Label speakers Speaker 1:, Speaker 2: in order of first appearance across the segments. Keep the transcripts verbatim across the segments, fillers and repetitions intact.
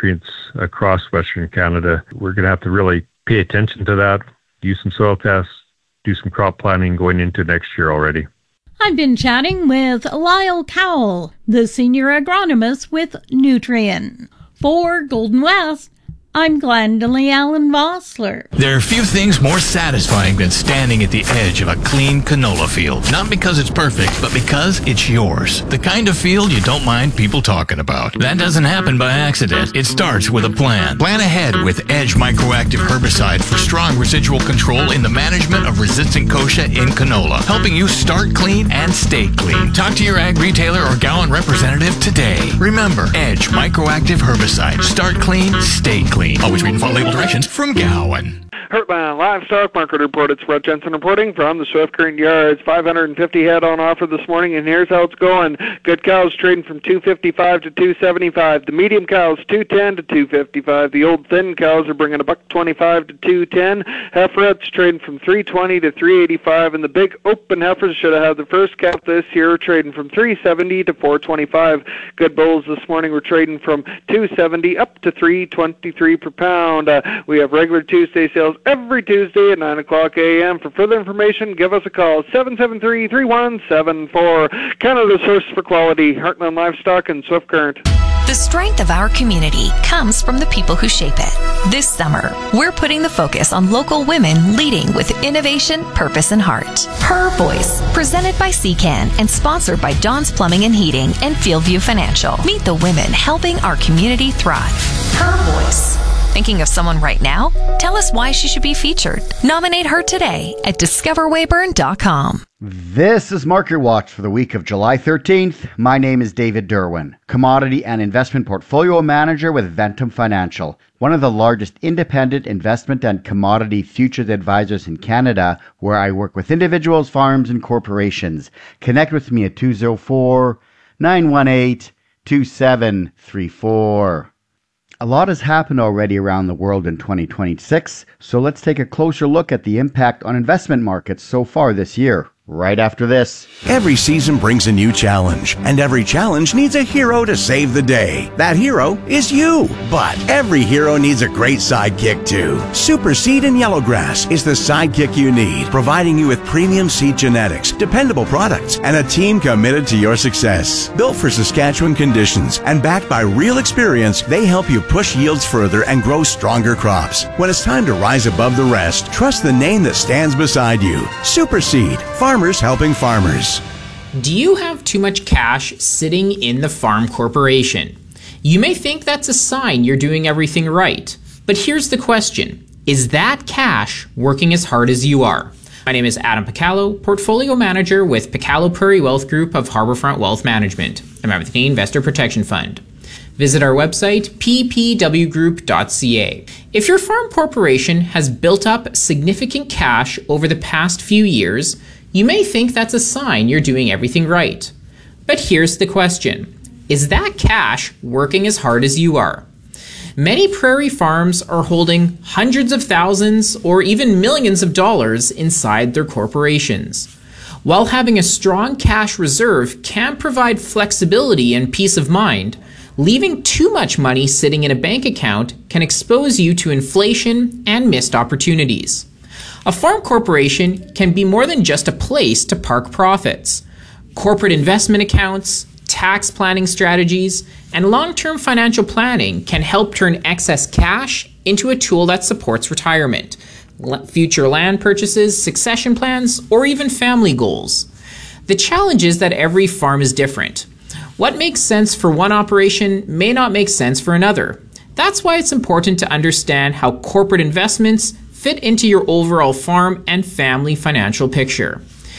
Speaker 1: nutrients across Western Canada. We're going to have to really pay attention to that, use some soil tests, do some crop planning going into next year already.
Speaker 2: I've been chatting with Lyle Cowell, the senior agronomist with Nutrien. For Golden West, I'm Glendalee Allen Vossler.
Speaker 3: There are few things more satisfying than standing at the edge of a clean canola field. Not because it's perfect, but because it's yours. The kind of field you don't mind people talking about. That doesn't happen by accident. It starts with a plan. Plan ahead with Edge Microactive Herbicide for strong residual control in the management of resistant kochia in canola, helping you start clean and stay clean. Talk to your ag retailer or Gowan representative today. Remember, Edge Microactive Herbicide. Start clean, stay clean. Always read and follow label directions from Gowan.
Speaker 4: Heartland Livestock Market Report. It's Brett Jensen reporting from the Swift Current Yards. five hundred fifty head on offer this morning, and here's how it's going. Good cows trading from two fifty-five to two seventy-five. The medium cows two ten to two fifty-five. The old thin cows are bringing a buck twenty-five to two ten. Heiferettes trading from three twenty to three eighty-five, and the big open heifers should have had the first calf this year, trading from three seventy to four twenty-five. Good bulls this morning were trading from two seventy up to three twenty-three per pound. Uh, we have regular Tuesday sales every Tuesday at nine o'clock a m For further information, give us a call, seven seven three, three one seven four. Canada's source for quality, Heartland Livestock and Swift Current.
Speaker 5: The strength of our community comes from the people who shape it. This summer, we're putting the focus on local women leading with innovation, purpose, and heart. Her Voice, presented by C C A N and sponsored by Don's Plumbing and Heating and Fieldview Financial. Meet the women helping our community thrive. Her Voice. Thinking of someone right now? Tell us why she should be featured. Nominate her today at discover weyburn dot com.
Speaker 6: This is Market Watch for the week of July thirteenth. My name is David Derwin, Commodity and Investment Portfolio Manager with Ventum Financial, one of the largest independent investment and commodity futures advisors in Canada, where I work with individuals, farms, and corporations. Connect with me at two oh four, nine one eight, two seven three four. A lot has happened already around the world in twenty twenty-six, so let's take a closer look at the impact on investment markets so far this year. Right after this.
Speaker 7: Every season brings a new challenge, and every challenge needs a hero to save the day. That hero is you. But every hero needs a great sidekick too. Super Seed and Yellowgrass is the sidekick you need, providing you with premium seed genetics, dependable products, and a team committed to your success. Built for Saskatchewan conditions and backed by real experience, they help you push yields further and grow stronger crops. When it's time to rise above the rest, trust the name that stands beside you. Super Seed. Farmers helping farmers.
Speaker 8: Do you have too much cash sitting in the farm corporation? You may think that's a sign you're doing everything right. But here's the question. Is that cash working as hard as you are? My name is Adam Picallo, Portfolio Manager with Picallo Prairie Wealth Group of Harbourfront Wealth Management. I'm a member of the Canadian Investor Protection Fund. Visit our website, p p w group dot c a. If your farm corporation has built up significant cash over the past few years, you may think that's a sign you're doing everything right. But here's the question. Is that cash working as hard as you are? Many prairie farms are holding hundreds of thousands or even millions of dollars inside their corporations. While having a strong cash reserve can provide flexibility and peace of mind, leaving too much money sitting in a bank account can expose you to inflation and missed opportunities. A farm corporation can be more than just a place to park profits. Corporate investment accounts, tax planning strategies, and long-term financial planning can help turn excess cash into a tool that supports retirement, future land purchases, succession plans, or even family goals. The challenge is that every farm is different. What makes sense for one operation may not make sense for another. That's why it's important to understand how corporate investments fit into your overall farm and family financial picture.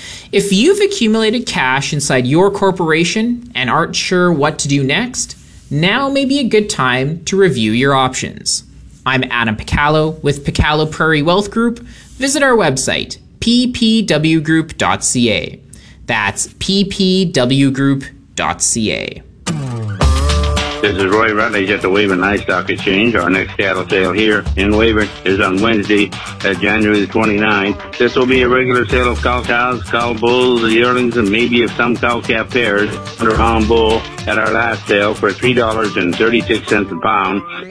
Speaker 8: If you've accumulated cash inside your corporation and aren't sure what to do next, now may be a good time to review your options. I'm Adam Picallo with Picallo Prairie Wealth Group. Visit our website, p p w group dot c a. That's p p w group dot c a.
Speaker 9: This is Roy Rutledge at the Weyburn Livestock Exchange. Our next cattle sale here in Weyburn is on Wednesday, uh, January the twenty-ninth. This will be a regular sale of cow cows, cow bulls, yearlings, and maybe of some cow-calf pairs under on bull at our last sale for three dollars and thirty-six cents a pound.